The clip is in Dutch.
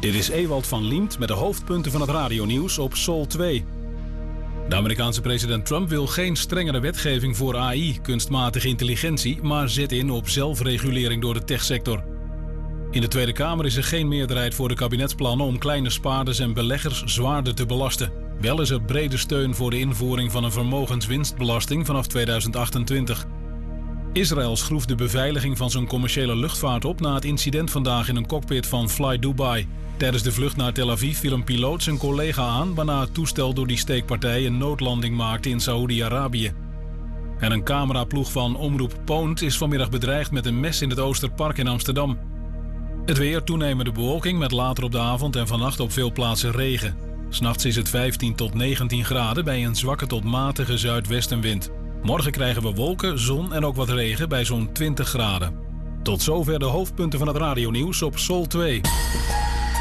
Dit is Ewald van Liemt met de hoofdpunten van het radionieuws op Sol 2. De Amerikaanse president Trump wil geen strengere wetgeving voor AI, kunstmatige intelligentie, maar zet in op zelfregulering door de techsector. In de Tweede Kamer is er geen meerderheid voor de kabinetsplannen om kleine spaarders en beleggers zwaarder te belasten. Wel is er brede steun voor de invoering van een vermogenswinstbelasting vanaf 2028. Israël schroeft de beveiliging van zijn commerciële luchtvaart op na het incident vandaag in een cockpit van Fly Dubai. Tijdens de vlucht naar Tel Aviv viel een piloot zijn collega aan, waarna het toestel door die steekpartij een noodlanding maakte in Saoedi-Arabië. En een cameraploeg van Omroep Poont is vanmiddag bedreigd met een mes in het Oosterpark in Amsterdam. Het weer, toenemende bewolking met later op de avond en vannacht op veel plaatsen regen. 'S Nachts is het 15 tot 19 graden bij een zwakke tot matige zuidwestenwind. Morgen krijgen we wolken, zon en ook wat regen bij zo'n 20 graden. Tot zover de hoofdpunten van het radionieuws op Sol 2.